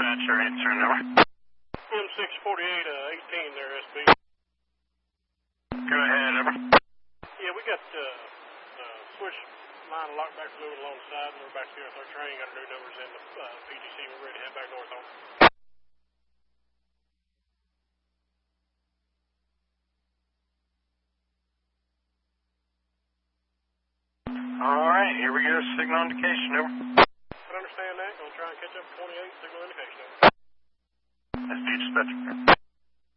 dispatcher, answer number. M648, 18 there, SB. Go ahead, over. Yeah, we got switch line locked back fluid alongside, and we're back here with our train. Got our new numbers in the PTC. We're ready to head back north on. All right, here we go. Signal indication, over. I understand that. Gonna try and catch up 28, signal indication, over. SB dispatcher.